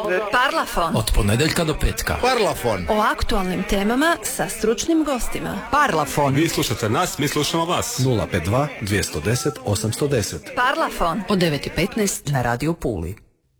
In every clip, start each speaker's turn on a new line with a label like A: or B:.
A: Parlafon.
B: Od ponedeljka do petka.
C: Parlafon.
A: O aktualnim temama sa stručnim gostima.
D: Parlafon.
E: Vi slušate nas, mi slušamo vas.
B: 052 210 810.
A: Parlafon.
D: Od 9:15 na Radio Puli.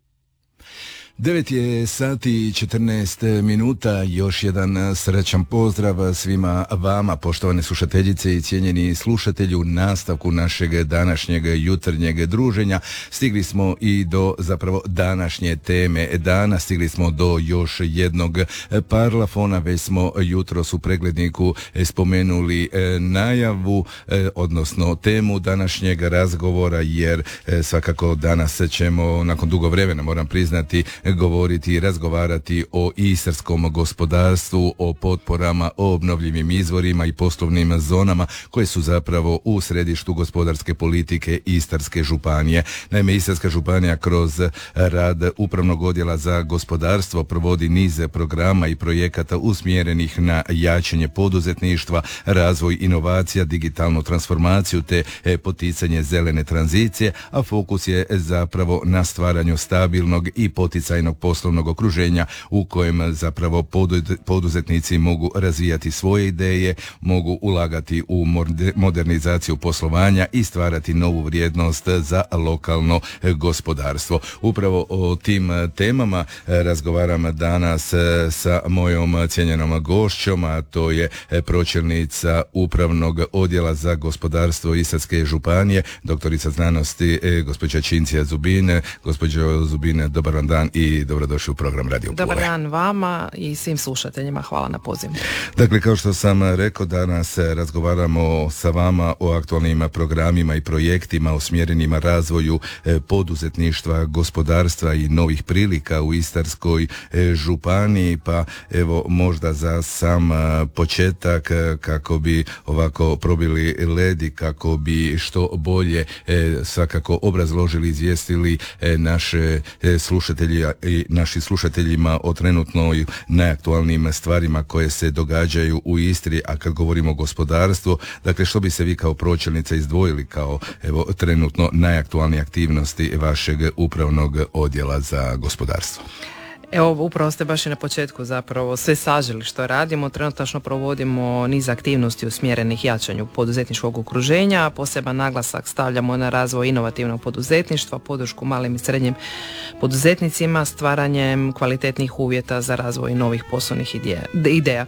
C: 9 je sati i 14 minuta, još jedan srećan pozdrav svima vama, poštovane slušateljice i cijenjeni slušatelji, u nastavku našeg današnjeg jutarnjeg druženja. Stigli smo i do zapravo današnje teme dana, stigli smo do još jednog parlafona, već smo jutros u pregledniku spomenuli najavu, odnosno temu današnjeg razgovora, jer svakako danas ćemo, nakon dugo vremena moram priznati, govoriti i razgovarati o istarskom gospodarstvu, o potporama, o obnovljivim izvorima i poslovnim zonama koje su zapravo u središtu gospodarske politike Istarske županije. Naime, Istarska županija kroz rad Upravnog odjela za gospodarstvo provodi niz programa i projekata usmjerenih na jačanje poduzetništva, razvoj inovacija, digitalnu transformaciju te poticanje zelene tranzicije, a fokus je zapravo na stvaranju stabilnog i poticajnog poslovnog okruženja u kojem zapravo poduzetnici mogu razvijati svoje ideje, mogu ulagati u modernizaciju poslovanja i stvarati novu vrijednost za lokalno gospodarstvo. Upravo o tim temama razgovaram danas sa mojom cijenjenom gošćom, a to je pročelnica Upravnog odjela za gospodarstvo Istarske županije, doktorica znanosti gospođa Cinzia Zubin. Gospođo Zubin, dobar vam dan i dobrodošli u program Radio Pule.
D: Dobar dan vama i svim slušateljima, hvala na pozivu.
C: Dakle, kao što sam rekao, danas razgovaramo sa vama o aktualnim programima i projektima usmjerenima razvoju poduzetništva, gospodarstva i novih prilika u Istarskoj županiji, pa evo možda za sam početak, kako bi ovako probili led i kako bi što bolje svakako obrazložili, izvijestili naše slušatelji i našim slušateljima o trenutnoj najaktualnijim stvarima koje se događaju u Istri, a kad govorimo o gospodarstvu, dakle što bi se vi kao pročelnica izdvojili kao evo trenutno najaktualnije aktivnosti vašeg upravnog odjela za gospodarstvo?
D: Evo, upravo ste baš i na početku zapravo sve saželi što radimo. Trenutačno provodimo niz aktivnosti usmjerenih jačanju poduzetničkog okruženja. Poseban naglasak stavljamo na razvoj inovativnog poduzetništva, podršku malim i srednjim poduzetnicima, stvaranjem kvalitetnih uvjeta za razvoj novih poslovnih ideja.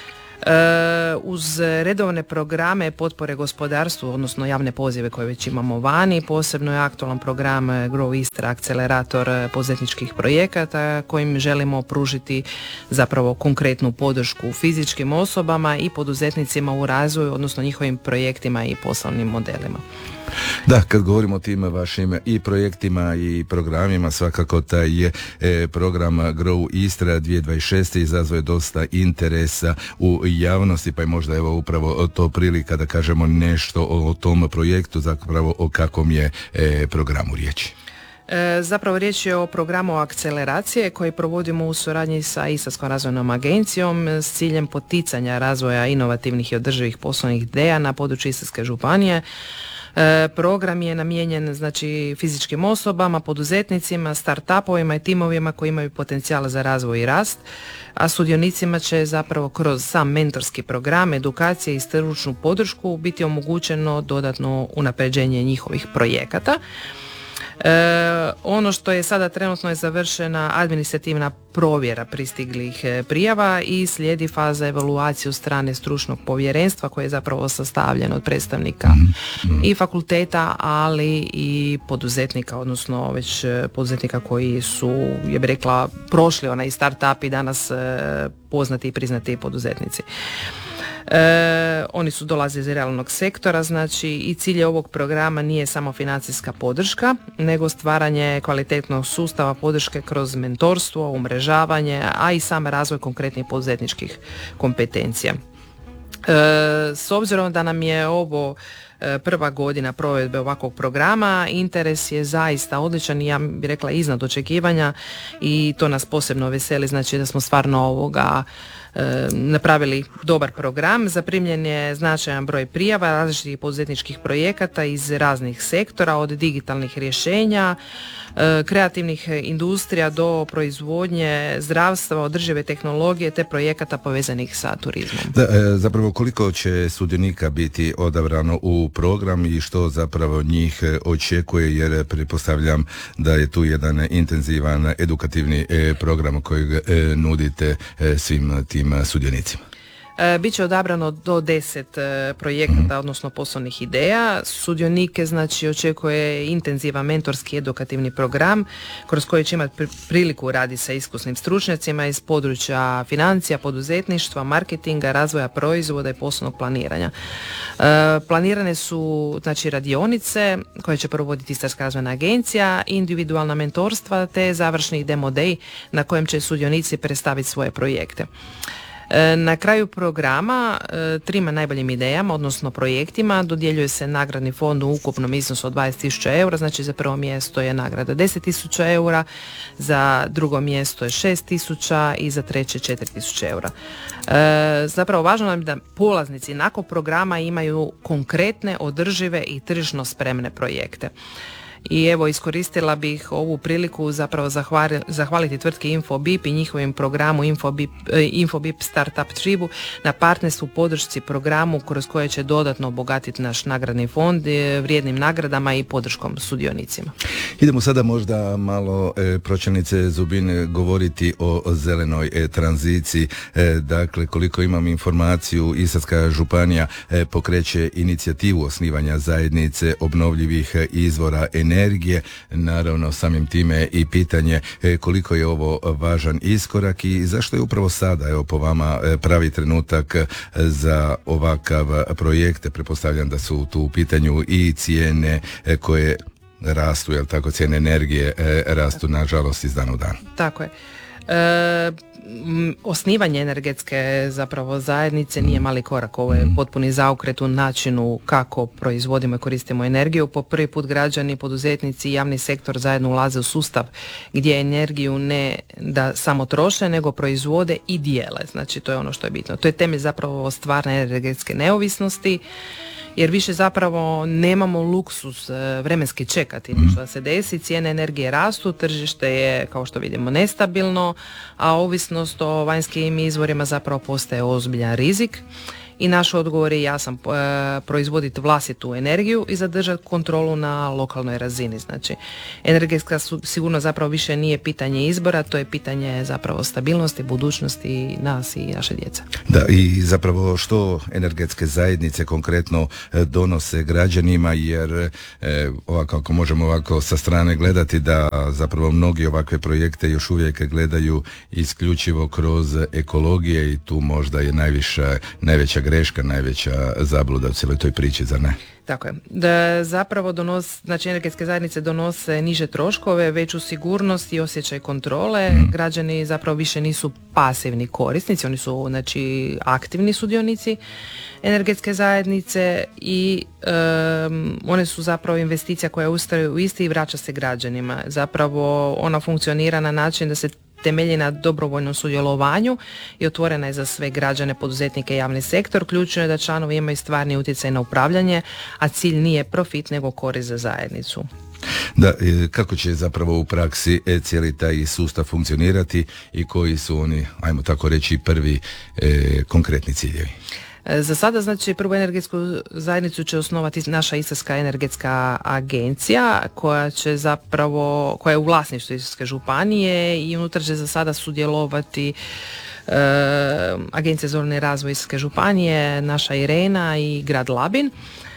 D: Uz redovne programe potpore gospodarstvu, odnosno javne pozive koje već imamo vani, posebno je aktualan program Grow Istra, akcelerator poduzetničkih projekata kojim želimo pružiti zapravo konkretnu podršku fizičkim osobama i poduzetnicima u razvoju, odnosno njihovim projektima i poslovnim modelima.
C: Da, kad govorimo o tim vašim i projektima i programima, svakako taj je program Grow Istra 2026. izazvao je dosta interesa u javnosti, pa je možda evo upravo to prilika da kažemo nešto o tom projektu, zapravo o kakvom je programu riječi.
D: Zapravo riječ je o programu akceleracije koji provodimo u suradnji sa Istarskom razvojnom agencijom s ciljem poticanja razvoja inovativnih i održivih poslovnih ideja na području Istarske županije. Program je namijenjen znači fizičkim osobama, poduzetnicima, start-upovima i timovima koji imaju potencijal za razvoj i rast, a sudionicima će zapravo kroz sam mentorski program, edukacije i stručnu podršku biti omogućeno dodatno unapređenje njihovih projekata. Ono što je sada trenutno je završena administrativna provjera pristiglih prijava i slijedi faza evaluacije od strane stručnog povjerenstva koje je zapravo sastavljeno od predstavnika i fakulteta, ali i poduzetnika, odnosno već poduzetnika koji su, ja bih rekla, prošli onaj start-up i danas poznati i priznati poduzetnici. Oni su dolaze iz realnog sektora, znači i cilj ovog programa nije samo financijska podrška, nego stvaranje kvalitetnog sustava podrške kroz mentorstvo, umrežavanje, a i sam razvoj konkretnih poduzetničkih kompetencija. S obzirom da nam je ovo prva godina provedbe ovakvog programa. Interes je zaista odličan i ja bih rekla iznad očekivanja i to nas posebno veseli, znači da smo stvarno napravili dobar program. Zaprimljen je značajan broj prijava različitih poduzetničkih projekata iz raznih sektora, od digitalnih rješenja, kreativnih industrija do proizvodnje, zdravstva, održive tehnologije te projekata povezanih sa turizmom.
C: Da, zapravo koliko će sudionika biti odabrano u program i što zapravo njih očekuje, jer pretpostavljam da je tu jedan intenzivan edukativni program kojeg nudite svim tim sudionicima.
D: Biće odabrano do 10 projekata, odnosno poslovnih ideja. Sudionike znači očekuje intenzivan mentorski edukativni program kroz koji će imati priliku raditi sa iskusnim stručnjacima iz područja financija, poduzetništva, marketinga, razvoja proizvoda i poslovnog planiranja. Planirane su znači radionice koje će provoditi Istarska razvojna agencija, individualna mentorstva te završni demo day na kojem će sudionici predstaviti svoje projekte. Na kraju programa trima najboljim idejama, odnosno projektima, dodjeljuje se nagradni fond u ukupnom iznosu od 20.000 eura, znači za prvo mjesto je nagrada 10.000 eura, za drugo mjesto je 6.000 i za treće 4.000 eura. Zapravo važno nam je da polaznici nakon programa imaju konkretne, održive i tržišno spremne projekte. I evo, iskoristila bih ovu priliku zapravo zahvaliti tvrtki Infobip i njihovim programu Infobip Startup Tribu na partnerstvu, podršci programu kroz koje će dodatno obogatiti naš nagradni fond vrijednim nagradama i podrškom sudionicima.
C: Idemo sada možda malo, pročelnice Zubin, govoriti o zelenoj tranziciji. Dakle, koliko imam informaciju, Istarska županija pokreće inicijativu osnivanja zajednice obnovljivih izvora energije, naravno samim time i pitanje koliko je ovo važan iskorak i zašto je upravo sada, evo po vama, pravi trenutak za ovakav projekt. Pretpostavljam da su tu u pitanju i cijene koje rastu, jel tako, cijene energije rastu nažalost iz dana u dan.
D: Tako je. Osnivanje energetske zapravo zajednice nije mali korak, ovo je potpuni zaokret u načinu kako proizvodimo i koristimo energiju. Po prvi put građani, poduzetnici i javni sektor zajedno ulaze u sustav gdje energiju ne da samo troše, nego proizvode i dijele. Znači to je ono što je bitno. To je temelj zapravo stvarne energetske neovisnosti, jer više zapravo nemamo luksuz vremenski čekati što da se desi. Cijene energije rastu, tržište je, kao što vidimo, nestabilno, a ovisnost o vanjskim izvorima zapravo postaje ozbiljan rizik. I naš odgovor je jasan, proizvoditi vlastitu energiju i zadržati kontrolu na lokalnoj razini. Znači, energetska sigurnost zapravo više nije pitanje izbora, to je pitanje zapravo stabilnosti, budućnosti nas i naše djece.
C: Da, i zapravo što energetske zajednice konkretno donose građanima, jer ovako, ako možemo ovako sa strane gledati da zapravo mnogi ovakve projekte još uvijek gledaju isključivo kroz ekologije i tu možda je najveća greška, najveća zabluda u cijeloj toj priči, zar ne?
D: Tako je. Da zapravo znači energetske zajednice donose niže troškove, veću sigurnost i osjećaj kontrole. Građani zapravo više nisu pasivni korisnici, oni su znači aktivni sudionici energetske zajednice i one su zapravo investicija koja ustaje u isti i vraća se građanima. Zapravo ona funkcionira na način da se temelji na dobrovoljnom sudjelovanju i otvorena je za sve građane, poduzetnike i javni sektor. Ključno je da članovi imaju stvarni utjecaj na upravljanje, a cilj nije profit nego korist za zajednicu.
C: Da, kako će zapravo u praksi cijeli taj sustav funkcionirati i koji su oni, ajmo tako reći, prvi konkretni ciljevi?
D: Za sada, znači, prvu energetsku zajednicu će osnovati naša Istarska energetska agencija koja je u vlasništvu Istarske županije i unutar će za sada sudjelovati Agencija za ruralni razvoj Istarske županije, naša Irena i grad Labin.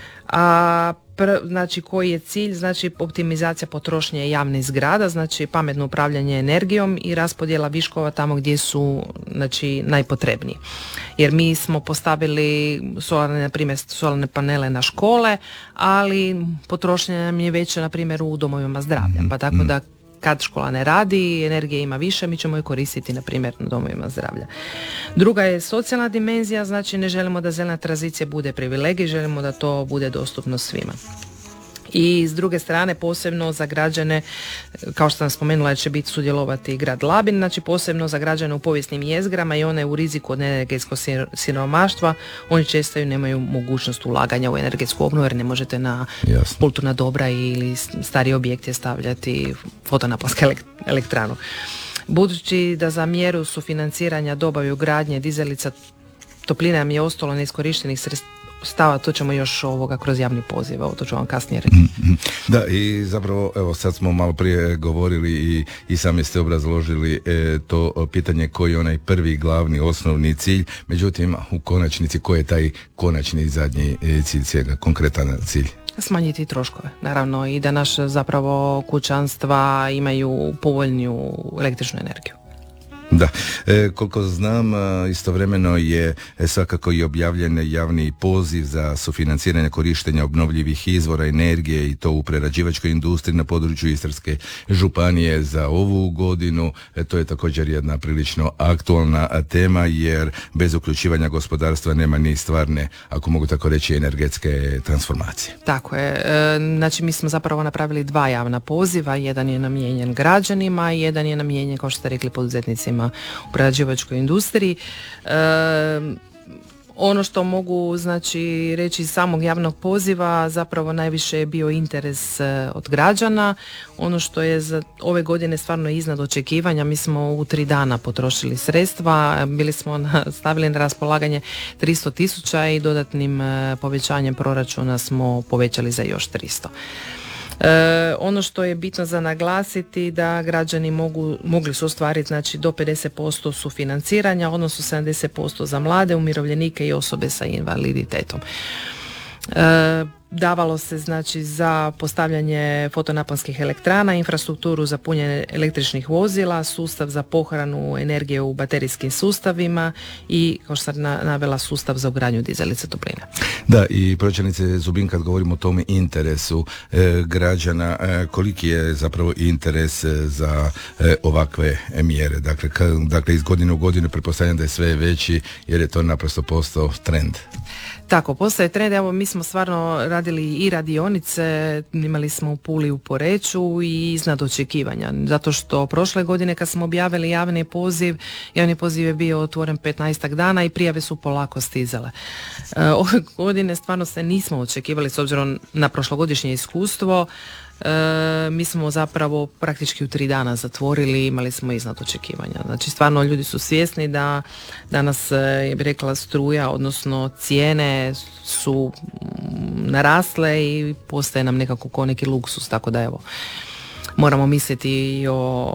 D: Znači, koji je cilj? Znači, optimizacija potrošnje javnih zgrada, znači pametno upravljanje energijom i raspodjela viškova tamo gdje su, znači, najpotrebniji. Jer mi smo postavili solarne panele na škole, ali potrošnja nam je veća, na primjer, u domovima zdravlja. Pa tako da kad škola ne radi, energije ima više, mi ćemo je koristiti na primjer na domovima zdravlja. Druga je socijalna dimenzija, znači ne želimo da zelena tranzicija bude privilegij, želimo da to bude dostupno svima. I s druge strane posebno za građane, kao što sam spomenula, će biti sudjelovati grad Labin, znači posebno za građane u povijesnim jezgrama i one u riziku od energetskog siromaštva, oni često nemaju mogućnost ulaganja u energetsku obnovu jer ne možete na kulturna dobra ili starije objekte stavljati fotonaponsku elektranu. Budući da za mjeru sufinanciranja dobave ugradnje dizalica topline nam je ostalo neiskorištenih sredstava, to ćemo još kroz javni poziv, to ću vam kasnije reći.
C: Da, i zapravo, evo sad smo malo prije govorili i sami ste obrazložili to pitanje koji je onaj prvi, glavni, osnovni cilj, međutim u konačnici koji je taj konačni i zadnji cilj svega, konkretan cilj?
D: Smanjiti troškove, naravno, i da naš zapravo kućanstva imaju povoljniju električnu energiju.
C: Da, koliko znam, istovremeno je svakako i objavljen javni poziv za sufinanciranje korištenja obnovljivih izvora energije i to u prerađivačkoj industriji na području Istarske županije za ovu godinu. To je također jedna prilično aktualna tema jer bez uključivanja gospodarstva nema ni stvarne, ako mogu tako reći, energetske transformacije.
D: Tako je, znači mi smo zapravo napravili 2 javna poziva, jedan je namijenjen građanima i jedan je namijenjen, kao što ste rekli, poduzetnicima u prerađivačkoj industriji. Ono što mogu znači reći iz samog javnog poziva, zapravo najviše je bio interes od građana. Ono što je za ove godine stvarno iznad očekivanja, mi smo u 3 dana potrošili sredstva, bili smo stavili na raspolaganje 300.000 i dodatnim povećanjem proračuna smo povećali za još 300. Ono što je bitno za naglasiti da građani mogli su ostvariti znači do 50% sufinanciranja, odnosno 70% za mlade, umirovljenike i osobe sa invaliditetom. Davalo se znači za postavljanje fotonaponskih elektrana, infrastrukturu za punjenje električnih vozila, sustav za pohranu energije u baterijskim sustavima i, kao što sam navela, sustav za ugradnju dizalica topline.
C: Da, i pročelnice Zubin, kad govorimo o tom interesu građana, koliki je zapravo interes za ovakve mjere? Dakle, iz godine u godinu pretpostavljam da je sve veći jer je to naprosto postao trend.
D: Tako, postoje trend, evo mi smo stvarno radili i radionice, imali smo u Puli, u Poreču i iznad očekivanja, zato što prošle godine kad smo objavili javni poziv je bio otvoren 15 dana i prijave su polako stizale. Ove godine stvarno se nismo očekivali s obzirom na prošlogodišnje iskustvo. Mi smo zapravo praktički u 3 dana zatvorili, imali smo iznad očekivanja. Znači stvarno ljudi su svjesni da danas, ja bih rekla, struja, odnosno cijene su narasle i postaje nam nekako ko neki luksus, tako da evo, moramo misliti i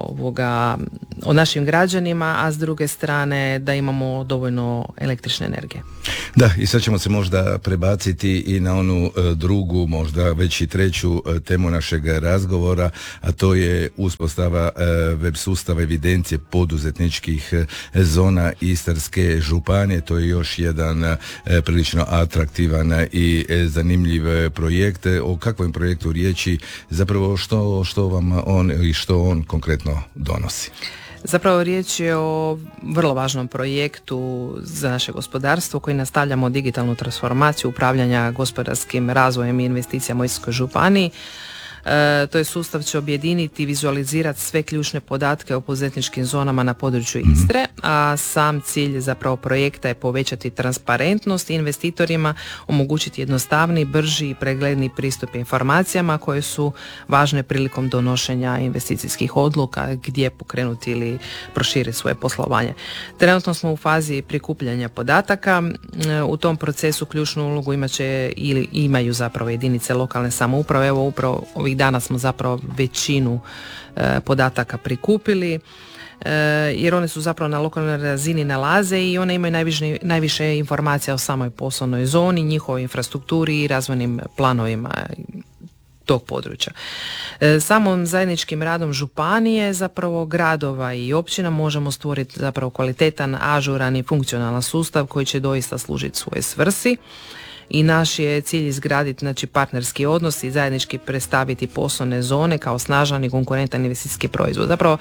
D: o našim građanima, a s druge strane da imamo dovoljno električne energije.
C: Da, i sad ćemo se možda prebaciti i na onu drugu, možda već i treću temu našeg razgovora, a to je uspostava web sustava evidencije poduzetničkih zona Istarske županije. To je još jedan prilično atraktivan i zanimljiv projekt. O kakvom projektu riječi, zapravo što vam on konkretno donosi?
D: Zapravo riječ je o vrlo važnom projektu za naše gospodarstvo koji nastavljamo digitalnu transformaciju upravljanja gospodarskim razvojem i investicijama u Istarskoj županiji. To je sustav će objediniti i vizualizirati sve ključne podatke o poduzetničkim zonama na području Istre, a sam cilj zapravo projekta je povećati transparentnost i investitorima omogućiti jednostavniji, brži i pregledni pristup informacijama koje su važne prilikom donošenja investicijskih odluka, gdje pokrenuti ili proširiti svoje poslovanje. Trenutno smo u fazi prikupljanja podataka. U tom procesu ključnu ulogu imaju zapravo jedinice lokalne samouprave. Evo upravo ovih dana smo zapravo većinu podataka prikupili, jer one su zapravo na lokalnoj razini nalaze i one imaju najviše informacija o samoj poslovnoj zoni, njihovoj infrastrukturi i razvojnim planovima tog područja. Samom zajedničkim radom županije, zapravo gradova i općina, možemo stvoriti zapravo kvalitetan, ažuran i funkcionalan sustav koji će doista služiti svojoj svrsi. i naš je cilj izgraditi znači, partnerski odnos i zajednički predstaviti poslovne zone kao snažan i konkurentan investicijski proizvod. Zapravo,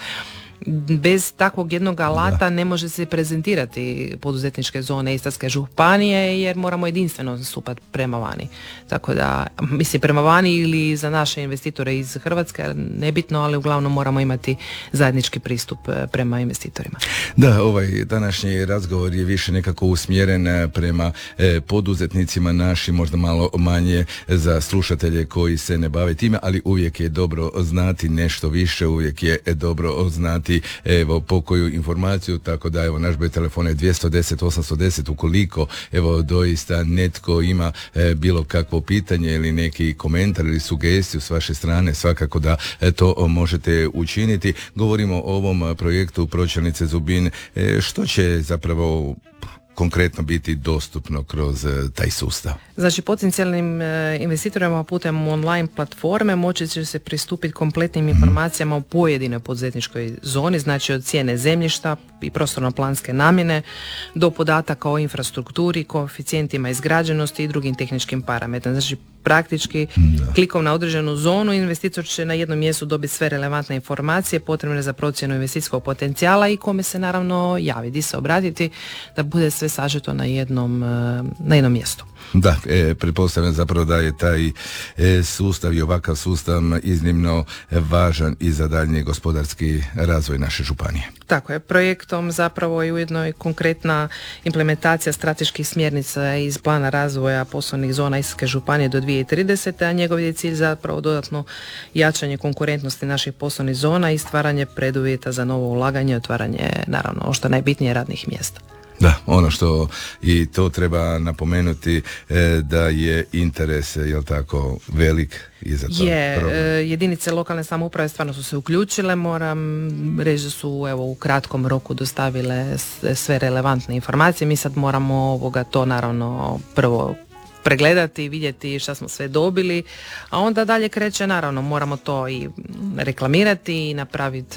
D: bez takvog jednog alata ne može se prezentirati poduzetničke zone Istarske županije jer moramo jedinstveno nastupati prema vani. Tako da, mislim, prema vani ili za naše investitore iz Hrvatske, nebitno, ali uglavnom moramo imati zajednički pristup prema investitorima.
C: Da, ovaj današnji razgovor je više nekako usmjeren prema poduzetnicima našim, možda malo manje za slušatelje koji se ne bave time, ali uvijek je dobro znati nešto više, uvijek je dobro znati evo pokoju informaciju, tako da evo naš broj telefona je 210 810 ukoliko evo doista netko ima bilo kakvo pitanje ili neki komentar ili sugestiju s vaše strane, svakako da to možete učiniti. Govorimo o ovom projektu pročelnice Zubin, što će zapravo konkretno biti dostupno kroz taj sustav?
D: Znači, potencijalnim investitorima putem online platforme moći će se pristupiti kompletnim informacijama o pojedinoj poduzetničkoj zoni, znači od cijene zemljišta i prostorno-planske namjene do podataka o infrastrukturi, koeficijentima izgrađenosti i drugim tehničkim parametrima. Znači, praktički klikom na određenu zonu investitor će na jednom mjestu dobiti sve relevantne informacije potrebne za procjenu investicijskog potencijala i kome se naravno javi, di se obratiti da bude sve sažeto na jednom mjestu.
C: Da, pretpostavljam zapravo da je taj sustav i ovakav sustav iznimno važan i za daljnji gospodarski razvoj naše županije.
D: Tako je, projektom zapravo je ujedno i konkretna implementacija strateških smjernica iz plana razvoja poslovnih zona Istarske županije do 2030. a njegov je cilj zapravo dodatno jačanje konkurentnosti naših poslovnih zona i stvaranje preduvjeta za novo ulaganje i otvaranje, naravno, ono što je najbitnije, radnih mjesta.
C: Da, ono što i to treba napomenuti da je interes, jel tako, velik i za to.
D: Jedinice lokalne samouprave stvarno su se uključile, moram reći da su evo u kratkom roku dostavile sve relevantne informacije. Mi sad moramo to naravno prvo pregledati, vidjeti šta smo sve dobili, a onda dalje kreće, naravno, moramo to i reklamirati i napraviti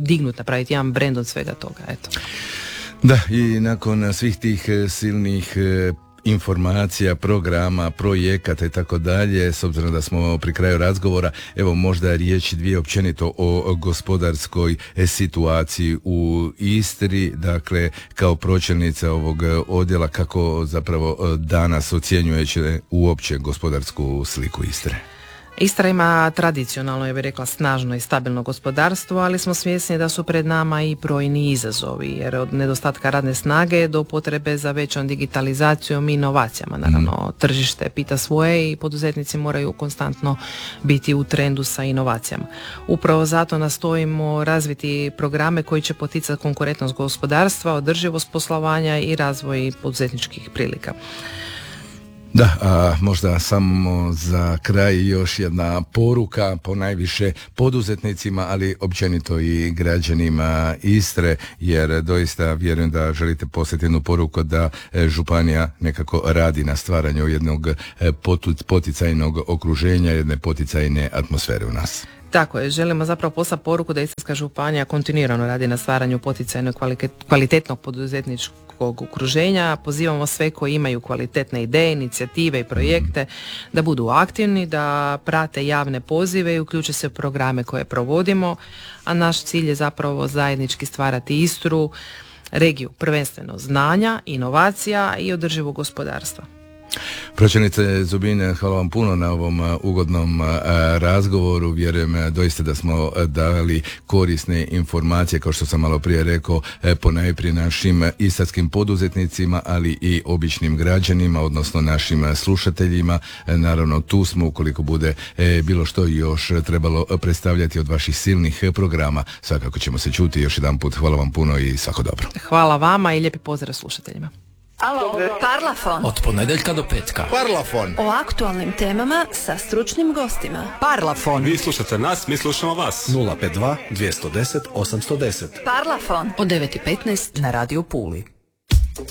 D: jedan brend od svega toga, eto.
C: Da, i nakon svih tih silnih informacija, programa, projekata i tako dalje, s obzirom da smo pri kraju razgovora, evo možda riječi dvije općenito o gospodarskoj situaciji u Istri, dakle kao pročelnica ovog odjela, kako zapravo danas ocjenjujete uopće gospodarsku sliku Istre?
D: Istra ima tradicionalno, ja bih rekla, snažno i stabilno gospodarstvo, ali smo svjesni da su pred nama i brojni izazovi, jer od nedostatka radne snage do potrebe za većom digitalizacijom i inovacijama. Naravno, tržište pita svoje i poduzetnici moraju konstantno biti u trendu sa inovacijama. Upravo zato nastojimo razviti programe koji će poticati konkurentnost gospodarstva, održivost poslovanja i razvoj poduzetničkih prilika.
C: Da, a možda samo za kraj još jedna poruka, ponajviše poduzetnicima, ali općenito i građanima Istre, jer doista vjerujem da želite poslati jednu poruku da županija nekako radi na stvaranju jednog poticajnog okruženja, jedne poticajne atmosfere u nas.
D: Tako je, želimo zapravo poslati poruku da Istarska županija kontinuirano radi na stvaranju poticajnog kvalitetnog poduzetničkog okruženja. Pozivamo sve koji imaju kvalitetne ideje, inicijative i projekte da budu aktivni, da prate javne pozive i uključe se u programe koje provodimo, a naš cilj je zapravo zajednički stvarati Istru, regiju prvenstveno znanja, inovacija i održivog gospodarstva.
C: Pročelnice Zubin, hvala vam puno na ovom ugodnom razgovoru. Vjerujem doista da smo dali korisne informacije, kao što sam malo prije rekao, ponajprije našim istarskim poduzetnicima, ali i običnim građanima, odnosno našim slušateljima. Naravno, tu smo ukoliko bude bilo što još trebalo predstavljati od vaših silnih programa. Svakako ćemo se čuti. Još jedan put hvala vam puno i svako dobro.
D: Hvala vama i lijepi pozdrav slušateljima.
A: Parlafon.
B: Od ponedjeljka do petka.
F: Parlafon.
A: O aktualnim temama sa stručnim gostima.
F: Parlafon.
E: Vi slušate nas, mi slušamo vas.
B: 052 210 810.
A: Parlafon.
G: Od 9:15 na Radio Puli.